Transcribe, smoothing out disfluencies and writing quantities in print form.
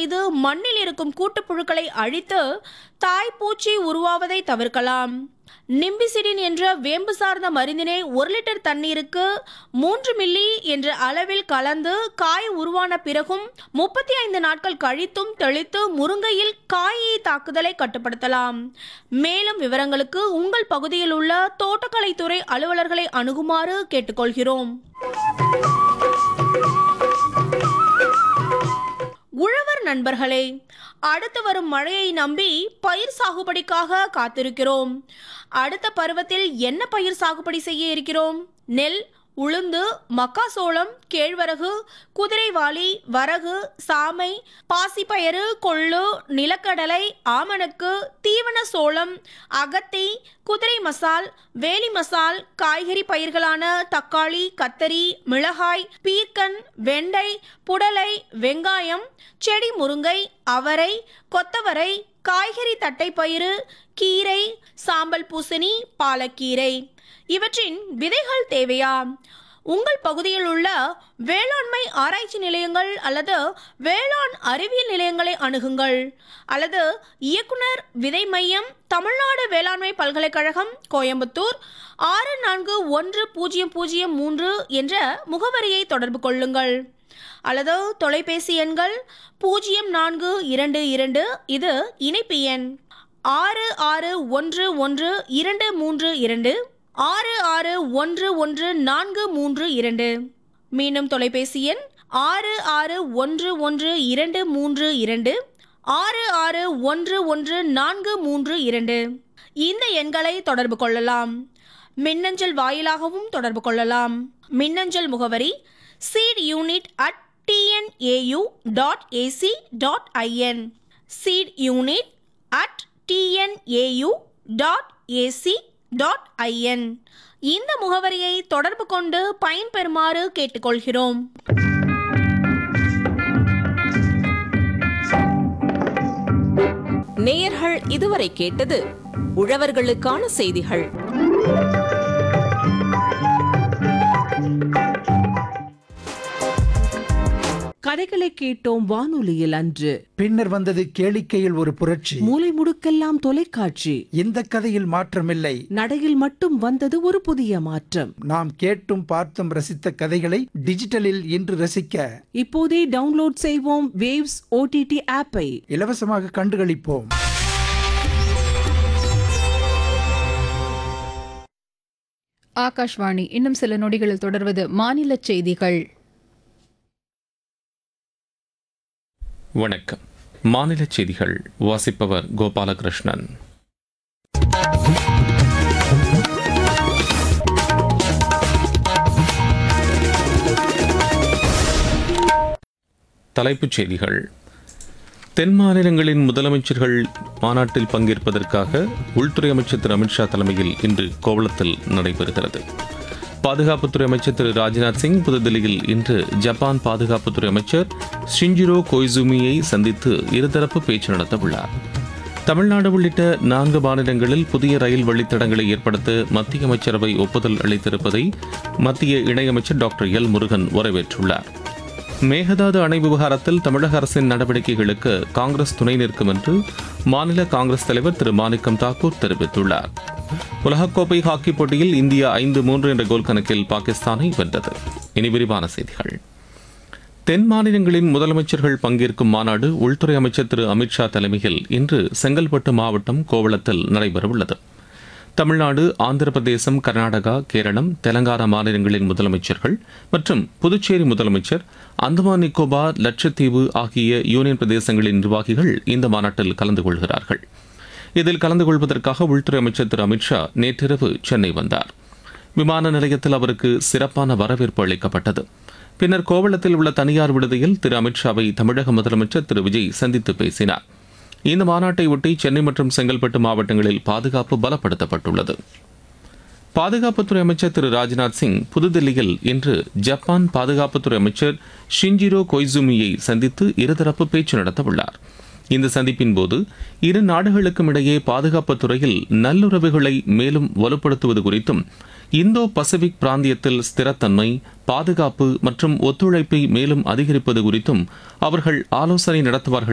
செய்து மண்ணில் இருக்கும் கூட்டுப்புழுக்களை அழித்து தாய்ப்பூச்சி உருவாவதை தவிர்க்கலாம். நிம்பிசிடின் என்ற வேம்பு சார்ந்த மருந்தினை 1 லிட்டர் தண்ணீருக்கு 3 மில்லி என்ற அளவில் கலந்து காய் உருவான பிறகும் 35 நாட்கள் கழித்தும் தெளித்து முருங்கையில் காயை தாக்குதலை கட்டுப்படுத்தலாம். மேலும் விவரங்களுக்கு உங்கள் பகுதியில் உள்ள தோட்டக்கலைத்துறை அலுவலர்களை அணுகுமாறு கேட்டுக்கொள்கிறோம். உழவர் நண்பர்களே, அடுத்து வரும் மழையை நம்பி பயிர் சாகுபடிக்காக காத்திருக்கிறோம். அடுத்த பருவத்தில் என்ன பயிர் சாகுபடி செய்ய இருக்கிறோம்? நெல், உளுந்து, மக்காசோளம், கேழ்வரகு, குதிரைவாலி, வரகு, சாமை, பாசிப்பயறு, கொள்ளு, நிலக்கடலை, ஆமணக்கு, தீவன சோளம், அகத்தி, குதிரை மசால், வேலி மசால், காய்கறி பயிர்களான தக்காளி, கத்தரி, மிளகாய், பீர்க்கன், வெண்டை, புடலை, வெங்காயம், செடி முருங்கை, அவரை, கொத்தவரை, காய்கறி தட்டைப்பயிறு, கீரை, சாம்பல் பூசணி, பாலக்கீரை இவற்றின் விதைகள் தேவையா? உங்கள் பகுதியில் உள்ள வேளாண்மை ஆராய்ச்சி நிலையங்கள் அல்லது வேளாண் அறிவியல் நிலையங்களை அணுகுங்கள். அல்லது இயக்குனர் விதை மையம், தமிழ்நாடு வேளாண்மை பல்கலைக்கழகம், கோயம்புத்தூர் 641003 என்ற முகவரியை தொடர்பு கொள்ளுங்கள். அல்லது தொலைபேசி எண்கள் 0422 இது இணைப்பு எண் 661123 661142. மீண்டும் தொலைபேசி எண் 661123 661142. இந்த எண்களை தொடர்பு கொள்ளலாம். மின்னஞ்சல் வாயிலாகவும் தொடர்பு கொள்ளலாம். மின்னஞ்சல் முகவரி seedunit@tnau.ac.in seedunit@tnau.ac.in. இந்த முகவரியை தொடர்பு கொண்டு பயன்பெறுமாறு கேட்டுக்கொள்கிறோம். நேயர்கள் இதுவரை கேட்டது உழவர்களுக்கான செய்திகள். கதைகளை கேட்டோம் வானொலியில் அன்று. பின்னர் வந்தது கேளிக்கையில் ஒரு புரட்சி. மூலை முடுக்கெல்லாம் தொலைக்காட்சி. இந்த கதையில் மாற்றமில்லை, நடையில் மட்டும் வந்தது ஒரு புதிய மாற்றம். நாம் கேட்டும் பார்த்தும் ரசித்த கதைகளை டிஜிட்டலில் இன்று ரசிக்க இப்போதே டவுன்லோட் செய்வோம் வேவ்ஸ் OTT ஆப்பை. இலவசமாக கண்டுகளிப்போம். ஆகாஷ்வாணி. இன்னும் சில நொடிகளில் தொடர்வது மாநில செய்திகள். வணக்கம். மாநில செய்திகள் வாசிப்பவர் கோபாலகிருஷ்ணன். தலைப்புச் செய்திகள். தென் மாநிலங்களின் முதலமைச்சர்கள் மாநாட்டில் பங்கேற்பதற்காக உள்துறை அமைச்சர் திரு அமித்ஷா தலைமையில் இன்று கோவளத்தில் நடைபெறுகிறது. பாதுகாப்புத்துறை அமைச்சர் திரு ராஜ்நாத் சிங் புதுதில்லியில் இன்று ஜப்பான் பாதுகாப்புத்துறை அமைச்சர் ஷிஞ்சிரோ கோய்சுமியை சந்தித்து இருதரப்பு பேச்சு நடத்தவுள்ளார். தமிழ்நாடு உள்ளிட்ட 4 மாநிலங்களில் புதிய ரயில் வழித்தடங்களை ஏற்படுத்த மத்திய அமைச்சரவை ஒப்புதல் அளித்திருப்பதை மத்திய இணையமைச்சர் டாக்டர் எல் முருகன் வரவேற்றுள்ளார். மேகதாது அணை விவகாரத்தில் தமிழக அரசின் நடவடிக்கைகளுக்கு காங்கிரஸ் துணை நிற்கும் என்று மாநில காங்கிரஸ் தலைவர் திரு மாணிக்கம் தாக்கூர் தெரிவித்துள்ளார். உலகக்கோப்பை ஹாக்கி போட்டியில் இந்தியா 5-3 என்ற கோல் கணக்கில் பாகிஸ்தானை வென்றது. இனி விரிவான செய்திகள். தென் மாநிலங்களின் முதலமைச்சர்கள் பங்கேற்கும் மாநாடு உள்துறை அமைச்சர் திரு அமித்ஷா தலைமையில் இன்று செங்கல்பட்டு மாவட்டம் கோவளத்தில் நடைபெறவுள்ளது. தமிழ்நாடு, ஆந்திர பிரதேசம், கர்நாடகா, கேரளம், தெலங்கானா மாநிலங்களின் முதலமைச்சர்கள் மற்றும் புதுச்சேரி முதலமைச்சர், அந்தமான் நிக்கோபார், லட்சத்தீவு ஆகிய யூனியன் பிரதேசங்களின் நிர்வாகிகள் இந்த மாநாட்டில் கலந்து கொள்கிறார்கள். இதில் கலந்து கொள்வதற்காக உள்துறை அமைச்சர் திரு அமித்ஷா நேற்றிரவு சென்னை வந்தார். விமான நிலையத்தில் அவருக்கு சிறப்பான வரவேற்பு அளிக்கப்பட்டது. பின்னர் கோவளத்தில் உள்ள தனியார் விடுதியில் திரு அமித்ஷாவை தமிழக முதலமைச்சர் திரு விஜய் சந்தித்து பேசினார். இந்த மாநாட்டை ஒட்டி சென்னை மற்றும் செங்கல்பட்டு மாவட்டங்களில் பாதுகாப்பு பலப்படுத்தப்பட்டுள்ளது. பாதுகாப்புத்துறை அமைச்சர் திரு ராஜ்நாத் சிங் புதுதில்லியில் இன்று ஜப்பான் பாதுகாப்புத்துறை அமைச்சர் ஷிஞ்சிரோ கோய்சுமியை சந்தித்து இருதரப்பு பேச்சு நடத்தவுள்ளார். இந்த சந்திப்பின் போது இரு நாடுகளுக்கும் இடையே பாதுகாப்புத் துறையில் நல்லுறவுகளை மேலும் வலுப்படுத்துவது குறித்தும், இந்தோ பசிபிக் பிராந்தியத்தில் ஸ்திரத்தன்மை, பாதுகாப்பு மற்றும் ஒத்துழைப்பை மேலும் அதிகரிப்பது குறித்தும் அவர்கள் ஆலோசனை நடத்துவார்கள்